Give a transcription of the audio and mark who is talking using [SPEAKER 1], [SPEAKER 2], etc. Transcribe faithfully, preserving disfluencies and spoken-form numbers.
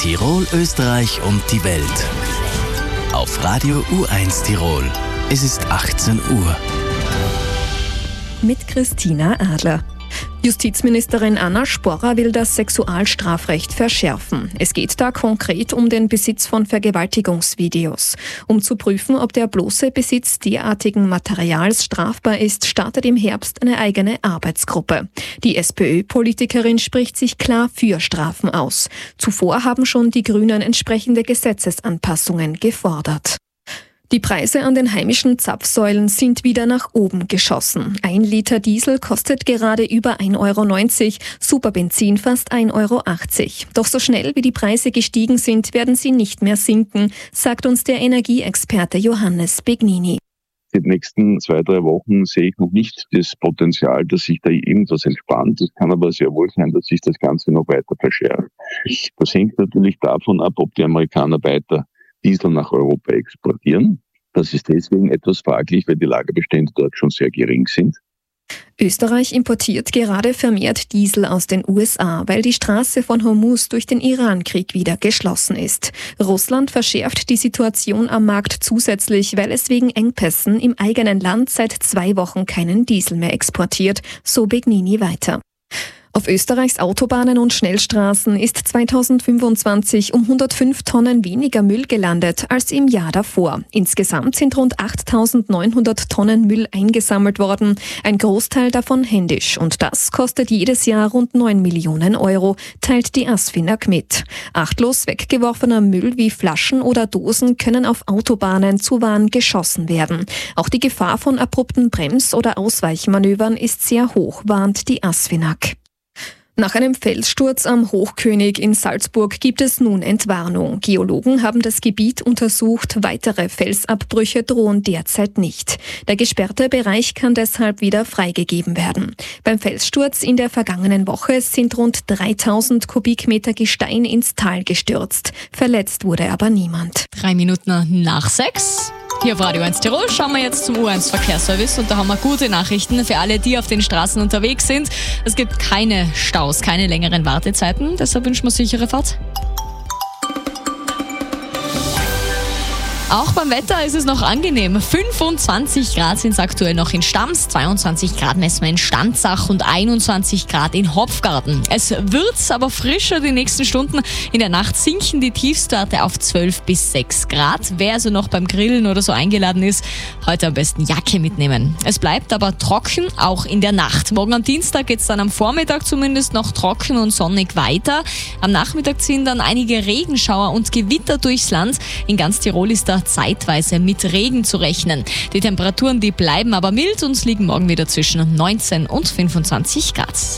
[SPEAKER 1] Tirol, Österreich und die Welt. Auf Radio U eins Tirol. Es ist achtzehn Uhr.
[SPEAKER 2] Mit Christina Adler. Justizministerin Anna Sporrer will das Sexualstrafrecht verschärfen. Es geht da konkret um den Besitz von Vergewaltigungsvideos. Um zu prüfen, ob der bloße Besitz derartigen Materials strafbar ist, startet im Herbst eine eigene Arbeitsgruppe. Die SPÖ-Politikerin spricht sich klar für Strafen aus. Zuvor haben schon die Grünen entsprechende Gesetzesanpassungen gefordert. Die Preise an den heimischen Zapfsäulen sind wieder nach oben geschossen. Ein Liter Diesel kostet gerade über ein Euro neunzig, Superbenzin fast ein Euro achtzig. Doch so schnell wie die Preise gestiegen sind, werden sie nicht mehr sinken, sagt uns der Energieexperte Johannes Begnini.
[SPEAKER 3] Die nächsten zwei, drei Wochen sehe ich noch nicht das Potenzial, dass sich da irgendwas entspannt. Es kann aber sehr wohl sein, dass sich das Ganze noch weiter verschärft. Das hängt natürlich davon ab, ob die Amerikaner weiter Diesel nach Europa exportieren. Das ist deswegen etwas fraglich, weil die Lagerbestände dort schon sehr gering sind.
[SPEAKER 2] Österreich importiert gerade vermehrt Diesel aus den U S A, weil die Straße von Hormuz durch den Iran-Krieg wieder geschlossen ist. Russland verschärft die Situation am Markt zusätzlich, weil es wegen Engpässen im eigenen Land seit zwei Wochen keinen Diesel mehr exportiert, so Begnini weiter. Auf Österreichs Autobahnen und Schnellstraßen ist zweitausendfünfundzwanzig um hundertfünf Tonnen weniger Müll gelandet als im Jahr davor. Insgesamt sind rund achttausendneunhundert Tonnen Müll eingesammelt worden, ein Großteil davon händisch. Und das kostet jedes Jahr rund neun Millionen Euro, teilt die ASFINAG mit. Achtlos weggeworfener Müll wie Flaschen oder Dosen können auf Autobahnen zu Waren geschossen werden. Auch die Gefahr von abrupten Brems- oder Ausweichmanövern ist sehr hoch, warnt die ASFINAG. Nach einem Felssturz am Hochkönig in Salzburg gibt es nun Entwarnung. Geologen haben das Gebiet untersucht, weitere Felsabbrüche drohen derzeit nicht. Der gesperrte Bereich kann deshalb wieder freigegeben werden. Beim Felssturz in der vergangenen Woche sind rund dreitausend Kubikmeter Gestein ins Tal gestürzt. Verletzt wurde aber niemand.
[SPEAKER 4] Drei Minuten nach sechs. Hier auf Radio eins Tirol schauen wir jetzt zum U eins Verkehrsservice und da haben wir gute Nachrichten für alle, die auf den Straßen unterwegs sind. Es gibt keine Staus, keine längeren Wartezeiten, deshalb wünschen wir sichere Fahrt. Auch beim Wetter ist es noch angenehm. fünfundzwanzig Grad sind es aktuell noch in Stams, zweiundzwanzig Grad messen wir in Stanzach und einundzwanzig Grad in Hopfgarten. Es wird aber frischer die nächsten Stunden. In der Nacht sinken die Tiefstwerte auf zwölf bis sechs Grad. Wer also noch beim Grillen oder so eingeladen ist, heute am besten Jacke mitnehmen. Es bleibt aber trocken, auch in der Nacht. Morgen am Dienstag geht es dann am Vormittag zumindest noch trocken und sonnig weiter. Am Nachmittag ziehen dann einige Regenschauer und Gewitter durchs Land. In ganz Tirol ist da zeitweise mit Regen zu rechnen. Die Temperaturen, die bleiben aber mild und liegen morgen wieder zwischen neunzehn und fünfundzwanzig Grad.